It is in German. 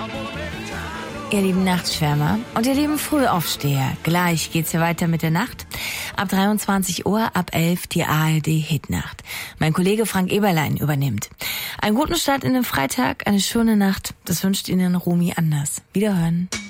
Ihr lieben Nachtschwärmer und ihr lieben Frühaufsteher, gleich geht's hier weiter mit der Nacht. Ab 23 Uhr, ab 11 die ARD-Hitnacht. Mein Kollege Frank Eberlein übernimmt. Einen guten Start in den Freitag, eine schöne Nacht. Das wünscht Ihnen Romy Anders. Wiederhören.